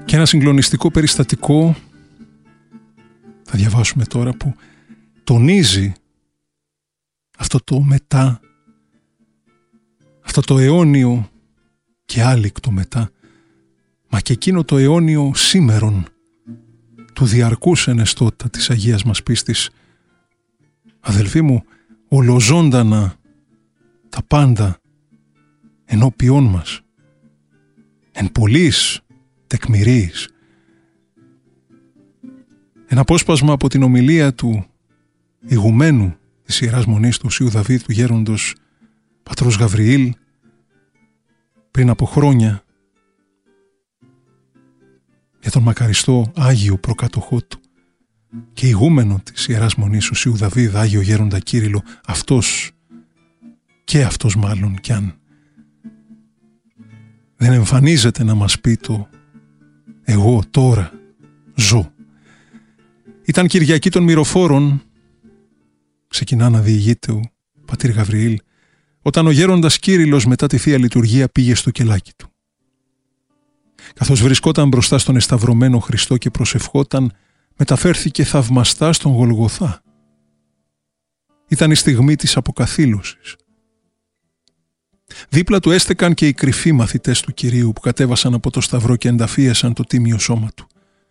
Και ένα συγκλονιστικό περιστατικό θα διαβάσουμε τώρα που τονίζει αυτό το μετά, αυτό το αιώνιο και άλικτο μετά, μα και εκείνο το αιώνιο σήμερον του διαρκούς ενεστότητα της Αγίας μας πίστης. Αδελφοί μου, ολοζώντανα τα πάντα ενώπιόν μας, εν πολλής τεκμηρίης. Ένα απόσπασμα από την ομιλία του ηγουμένου της Ιεράς Μονής του Οσίου Δαβίδ, του γέροντος πατρός Γαβριήλ, πριν από χρόνια, για τον μακαριστό Άγιο προκατοχό του και ηγούμενο της Ιεράς Μονής Οσίου Δαβίδ, Άγιο Γέροντα Κύριλλο, αυτός μάλλον κι αν δεν εμφανίζεται να μας πει το «εγώ τώρα ζω». Ήταν Κυριακή των Μυροφόρων, ξεκινά να διηγείται ο πατήρ Γαβριήλ, όταν ο γέροντας Κύριλλος μετά τη Θεία Λειτουργία πήγε στο κελάκι του. Καθώς βρισκόταν μπροστά στον εσταυρωμένο Χριστό και προσευχόταν, μεταφέρθηκε θαυμαστά στον Γολγοθά. Ήταν η στιγμή της αποκαθήλωσης. Δίπλα του έστεκαν και οι κρυφοί μαθητές του Κυρίου που κατέβασαν από το σταυρό και ενταφίασαν το τίμιο σώμα του.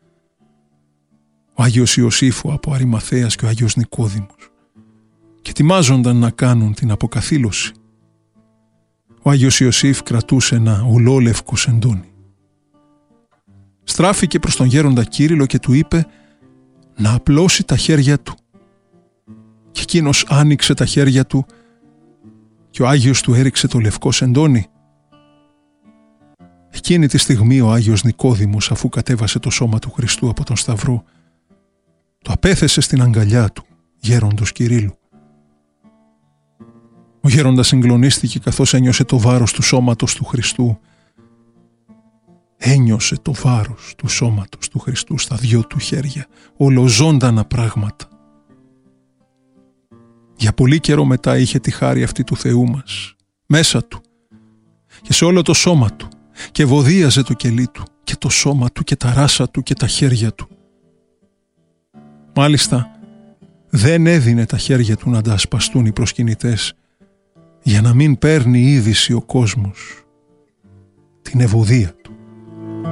Ο Άγιος Ιωσήφου από Αριμαθέας και ο Άγιος Νικόδημος, και ετοιμάζονταν να κάνουν την αποκαθήλωση. Ο Άγιος Ιωσήφ κρατούσε ένα ουλόλευκο σεντόνι. Στράφηκε προς τον γέροντα Κύριλλο και του είπε να απλώσει τα χέρια του. Και εκείνος άνοιξε τα χέρια του και ο Άγιος του έριξε το λευκό σεντόνι. Εκείνη τη στιγμή ο Άγιος Νικόδημος, αφού κατέβασε το σώμα του Χριστού από τον σταυρό, το απέθεσε στην αγκαλιά του γέροντος Κυρίλλου. Ο γέροντας συγκλονίστηκε καθώς ένιωσε το βάρος του σώματος του Χριστού. Ένιωσε το βάρος του σώματος του Χριστού στα δυο του χέρια, ολοζώντανα πράγματα. Για πολύ καιρό μετά είχε τη χάρη αυτή του Θεού μας, μέσα του και σε όλο το σώμα του, και βοδίαζε το κελί του και το σώμα του και τα ράσα του και τα χέρια του. Μάλιστα δεν έδινε τα χέρια του να τα ασπαστούν οι προσκυνητές, για να μην παίρνει είδηση ο κόσμος την ευωδία του.